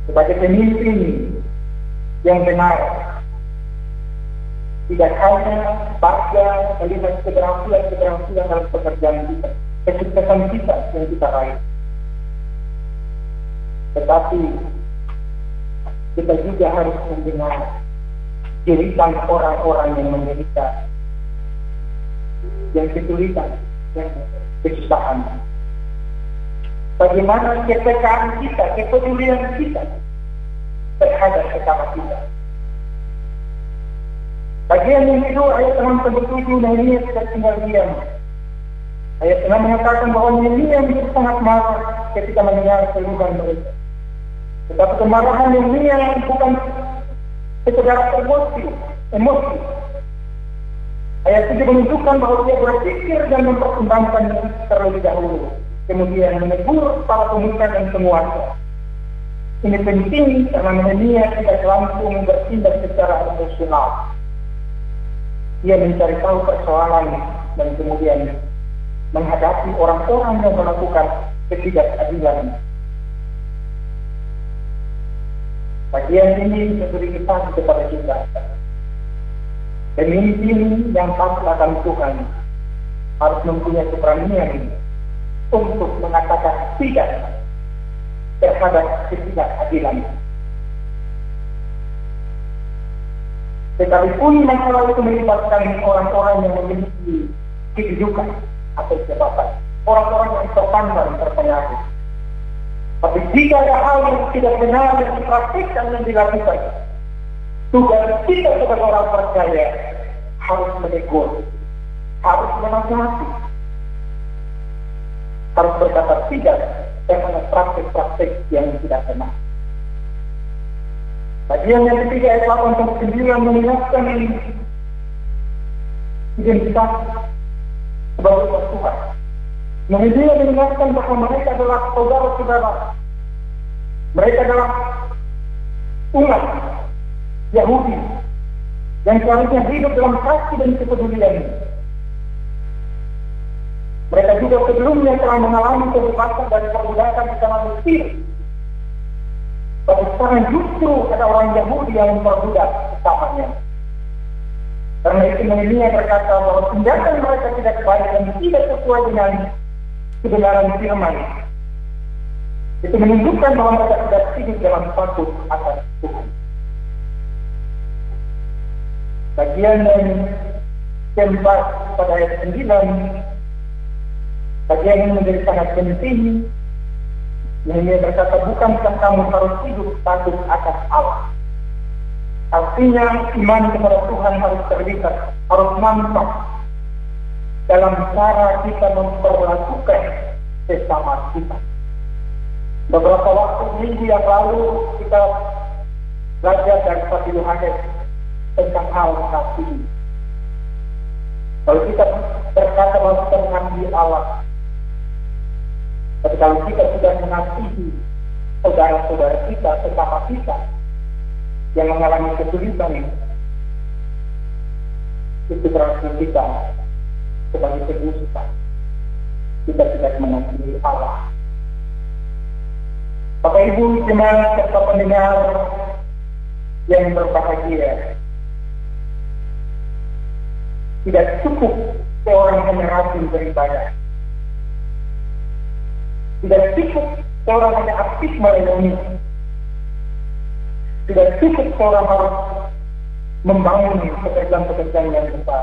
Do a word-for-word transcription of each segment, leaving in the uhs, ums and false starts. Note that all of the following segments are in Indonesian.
sebagai pemimpin yang benar, tidak hanya pada melihat keberhasilan-keberhasilan dalam pekerjaan kita, kesuksesan kita yang kita raih, tetapi kita juga harus mendengar cerita orang-orang yang menderita, yang kesulitan, yang kesusahan. Bagaimana kepekaan kita, kepedulian kita terhadap sesama kita. Bagian yang itu ayat enam sampai tujuh, Nehemia tidak tinggal diam. Ayat enam mengatakan bahwa Nehemia menjadi sangat marah ketika mendengar keluhan mereka. Tetapi kemarahan Nehemia bukan sekedar emosi, emosi. Ayat tujuh menunjukkan bahwa dia berpikir dan mempertimbangkan terlebih dahulu, kemudian menegur para pemuka dan penguasa. Ini penting karena Nehemia tidak langsung bertindak secara emosional. Dia mencari tahu persoalan dan kemudian menghadapi orang-orang yang melakukan ketidakadilan. Bagian ini memberi pesan kepada kita. Pemimpin yang taat akan Tuhan harus mempunyai keberanian untuk mengatakan tidak terhadap ketidakadilan. Sekalipun masalah itu melibatkan orang-orang yang memiliki kedudukan atau jabatan, orang-orang yang terpandang terpengaruh. Tapi jika ada hal yang tidak benar yang dipraktikkan dan dilakukan, tugas kita sebagai orang percaya harus menegur, harus menasihati, harus berkata tidak terhadap praktik-praktik yang tidak benar. Bagian yang ketiga ayat delapan sampai sembilan mengingatkan identitas sebagai umat Tuhan. Nehemia mengingatkan bahwa mereka adalah saudara-saudara, mereka adalah umat Yahudi yang seharusnya hidup dalam kasih dan kepedulian. Mereka juga sebelumnya telah mengalami kebebasan dari perbudakan di tanah Mesir. Tapi sekarang justru ada orang Yahudi yang memperbudak sesamanya. Karena itu Nehemia berkata bahwa tindakan mereka tidak baik dan tidak sesuai dengan kebenaran firman. Itu menunjukkan bahwa mereka tidak hidup dalam patuh atas Tuhan. Bagian yang keempat pada ayat sembilan, bagian yang menjadi sangat penting. Nehemia berkata, bukankah kamu harus hidup patuh atas Allah? Artinya iman kepada Tuhan harus terlibat, harus nampak dalam cara kita memperlakukan sesama kita. Beberapa waktu minggu yang lalu kita belajar dari Fatih Yohanes tentang hal kasih. Kalau kita berkata bahwa kita mengasihi Allah, tapi kalau kita sudah mengasihi saudara-saudara kita, sesama kita yang mengalami kesulitan, itu berarti kita sebagai pendusta, kita tidak mengasihi Allah. Bapak Ibu jemaat serta pendengar yang berbahagia, tidak cukup seorang hanya rajin beribadah. Tidak cukup seorang hanya aktif melayani. Tidak cukup seorang harus membangun pekerjaan-pekerjaan yang besar.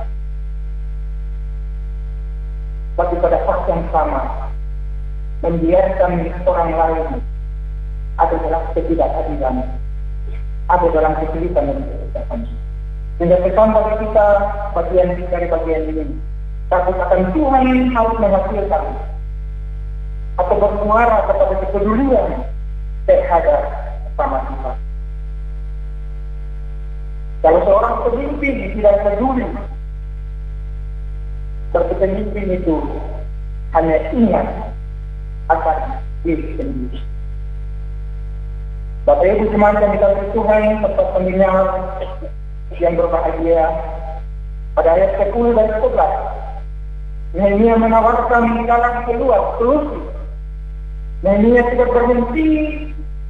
Tapi pada saat yang sama, membiarkan orang lain ada dalam ketidakadilan, ada dalam kesulitan dan kesusahan. Sehingga pesan bagi kita bagian dari bagian ini, takut akan Tuhan harus menghasilkan atau bersuara kepada kepedulian terhadap sama kita. Kalau seorang pemimpin tidak peduli, seperti pemimpin itu hanya ingat akan diri sendiri. Bapak Ibu jemaat yang dikasihi Tuhan serta pendengar yang berbahagia, pada ayat sepuluh dan sebelas Nehemia menawarkan jalan keluar, solusi. Nehemia tidak berhenti